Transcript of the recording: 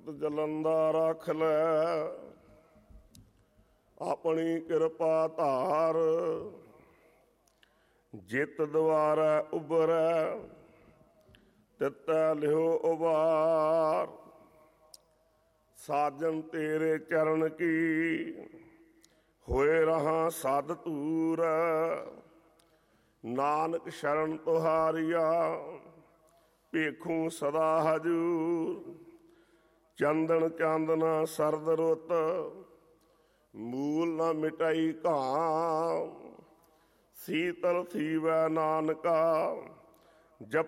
ਜਲੰਦਾ ਰੱਖ ਲੈ, ਆਪਣੀ ਕਿਰਪਾ ਧਾਰ। ਜਿਤ ਦੁਆਰੈ ਉਬਰੈ, ਤਿਤੈ ਲਿਓ ਉਬਾਰ। ਸਾਜਨ ਤੇਰੇ ਚਰਨ ਕੀ, ਹੋਏ ਰਹਾ ਸਦ ਤੂਰ। ਨਾਨਕ ਸ਼ਰਨ ਤੁਹਾਰੀਆ, ਭੇਖੂ ਸਦਾ ਹਜੂਰ। ਚੰਦਨ ਚਾਂਦਨਾ ਸਰਦ ਰੁੱਤ, ਮੂਲ ਨਾ ਮਿਟਾਈ ਘਾਮ। ਸੀਤਲ ਥੀਵੈ ਨਾਨਕਾ, ਜਪ